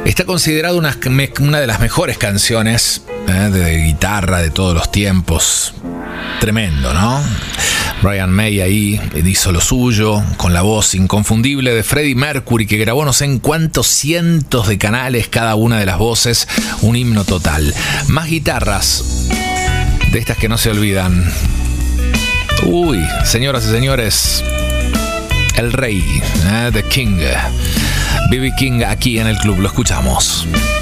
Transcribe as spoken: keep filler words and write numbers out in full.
Está considerado una, una de las mejores canciones eh, de guitarra de todos los tiempos. Tremendo, ¿no? Brian May ahí hizo lo suyo con la voz inconfundible de Freddie Mercury, que grabó no sé en cuántos cientos de canales cada una de las voces. Un himno total. Más guitarras de estas que no se olvidan. Uy, señoras y señores, el rey, eh, The King, B B King, aquí en el club, lo escuchamos.